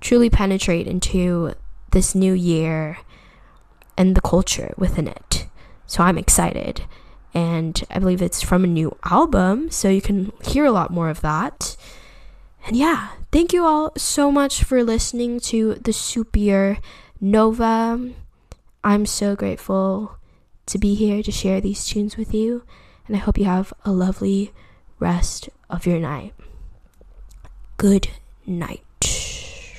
truly penetrate into this new year and the culture within it. So I'm excited, and I believe it's from a new album, so you can hear a lot more of that. And yeah, thank you all so much for listening to the Super Nova. I'm so grateful to be here to share these tunes with you, and I hope you have a lovely rest of your night. Good night.